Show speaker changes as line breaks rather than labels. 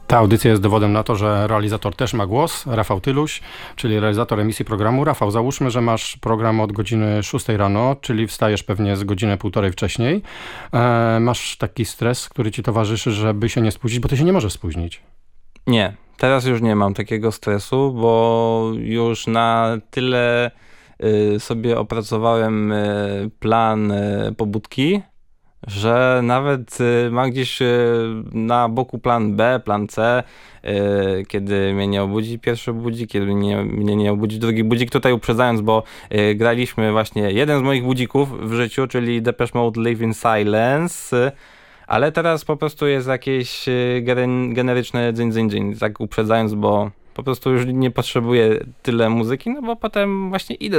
Ta audycja jest dowodem na to, że realizator też ma głos. Rafał Tyluś, czyli realizator emisji programu. Rafał, załóżmy, że masz program od godziny 6 rano, czyli wstajesz pewnie z godzinę półtorej wcześniej. Masz taki stres, który ci towarzyszy, żeby się nie spóźnić, bo ty się nie możesz spóźnić.
Nie, teraz już nie mam takiego stresu, bo już na tyle sobie opracowałem plan pobudki, że nawet mam gdzieś na boku plan B, plan C, kiedy mnie nie obudzi pierwszy budzik, kiedy mnie nie obudzi drugi budzik. Tutaj uprzedzając, bo graliśmy właśnie jeden z moich budzików w życiu, czyli Depeche Mode Live in Silence, ale teraz po prostu jest jakieś generyczne dzyń, tak uprzedzając, bo po prostu już nie potrzebuję tyle muzyki, no bo potem właśnie idę